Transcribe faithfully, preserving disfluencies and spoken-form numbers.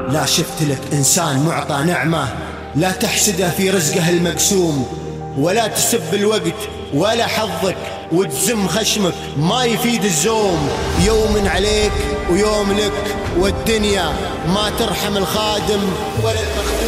لا شفت لك إنسان معطى نعمة لا تحسده في رزقه المقسوم، ولا تسب الوقت ولا حظك وتزم خشمك ما يفيد الزوم. يوم عليك ويوم لك والدنيا ما ترحم الخادم ولا المخدوم.